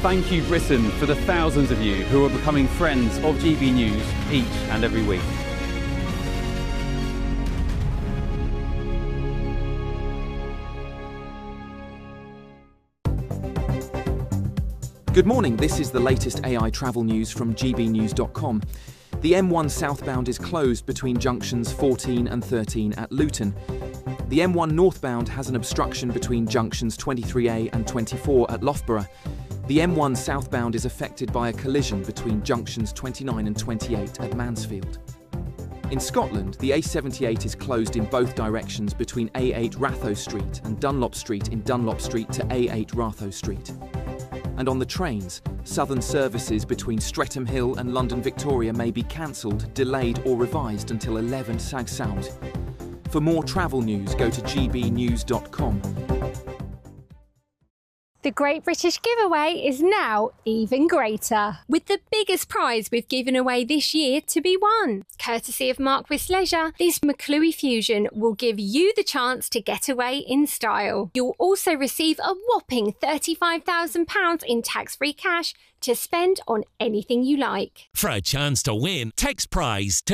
Thank you, Britain, for the thousands of you who are becoming friends of GB News each and every week. Good morning, this is the latest AI travel news from gbnews.com. The M1 southbound is closed between junctions 14 and 13 at Luton. The M1 northbound has an obstruction between junctions 23A and 24 at Loughborough. The M1 southbound is affected by a collision between junctions 29 and 28 at Mansfield. In Scotland, the A78 is closed in both directions between A8 Ratho Street and Dunlop Street in Dunlop Street to A8 Ratho Street. And on the trains, southern services between Streatham Hill and London Victoria may be cancelled, delayed or revised until 11 Sound. For more travel news, go to gbnews.com. The Great British Giveaway is now even greater, with the biggest prize we've given away this year to be won. Courtesy of Marquis Leisure, this McClue Fusion will give you the chance to get away in style. You'll also receive a whopping £35,000 in tax-free cash to spend on anything you like. For a chance to win, text prize to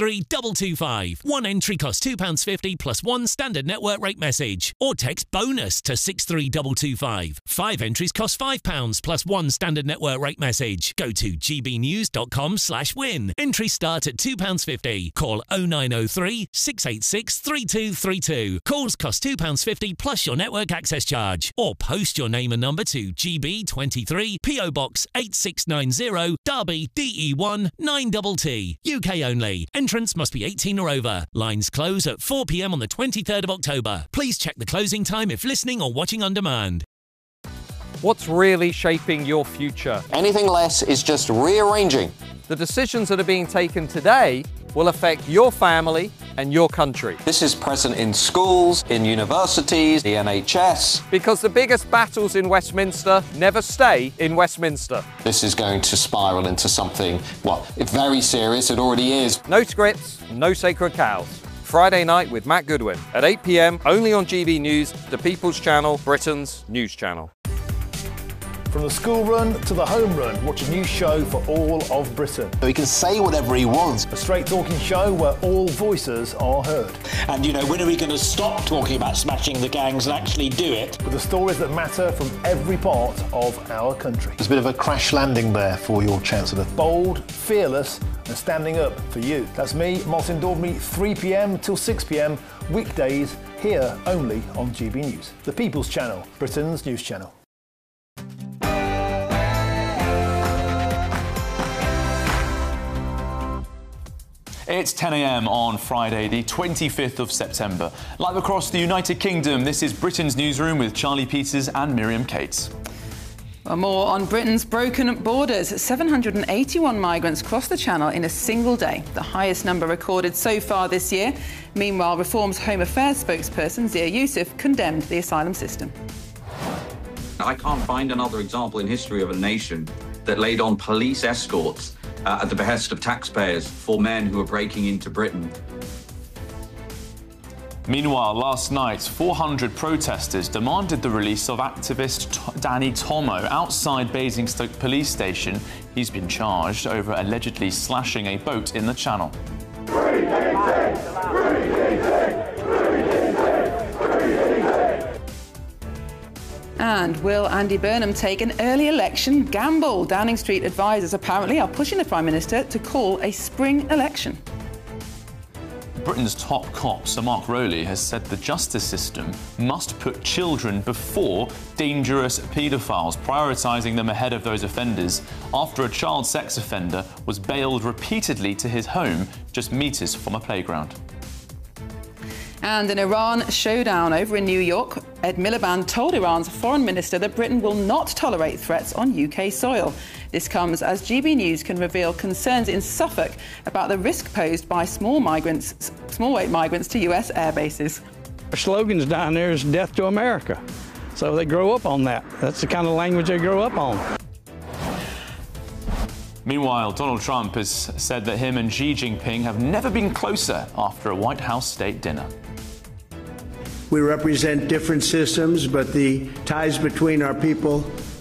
63225. One entry costs £2.50 plus one standard network rate message. Or text bonus to 63225. 5 entries cost £5 plus one standard network rate message. Go to gbnews.com/win. Entries start at £2.50. Call 0903 686 3232. Calls cost £2.50 plus your network access charge. Or post your name and number to GB23 PO Box 8690 Derby DE1 9TT. UK only. Entrance must be 18 or over. Lines close at 4 p.m. on the 23rd of October. Please check the closing time if listening or watching on demand. What's really shaping your future? Anything less is just rearranging. The decisions that are being taken today will affect your family and your country. This is present in schools, in universities, the NHS. Because the biggest battles in Westminster never stay in Westminster. This is going to spiral into something, well, very serious. It already is. No scripts, no sacred cows. Friday night with Matt Goodwin at 8 p.m. only on GB News, the People's Channel, Britain's news channel. From the school run to the home run, watch a new show for all of Britain. So he can say whatever he wants. A straight talking show where all voices are heard. And, you know, when are we going to stop talking about smashing the gangs and actually do it? With the stories that matter from every part of our country. There's a bit of a crash landing there for your Chancellor. Bold, fearless and standing up for you. That's me, Martin Daubney, 3 p.m. till 6 p.m. weekdays, here only on GB News. The People's Channel, Britain's news channel. It's 10 a.m. on Friday, the 25th of September. Live across the United Kingdom, this is Britain's Newsroom with Charlie Peters and Miriam Cates. Well, more on Britain's broken borders. 781 migrants crossed the Channel in a single day, the highest number recorded so far this year. Meanwhile, Reform's Home Affairs spokesperson Zia Youssef condemned the asylum system. I can't find another example in history of a nation that laid on police escorts at the behest of taxpayers for men who are breaking into Britain. Meanwhile, last night, 400 protesters demanded the release of activist Danny Tomo outside Basingstoke police station. He's been charged over allegedly slashing a boat in the Channel. And will Andy Burnham take an early election gamble? Downing Street advisers apparently are pushing the Prime Minister to call a spring election. Britain's top cop, Sir Mark Rowley, has said the justice system must put children before dangerous paedophiles, prioritising them ahead of those offenders after a child sex offender was bailed repeatedly to his home just metres from a playground. And an Iran showdown over in New York. Ed Miliband told Iran's foreign minister that Britain will not tolerate threats on UK soil. This comes as GB News can reveal concerns in Suffolk about the risk posed by small-weight migrants to US air bases. Our slogans down there is death to America. So they grow up on that. That's the kind of language they grow up on. Meanwhile, Donald Trump has said that him and Xi Jinping have never been closer after a White House state dinner. We represent different systems, but the ties between our people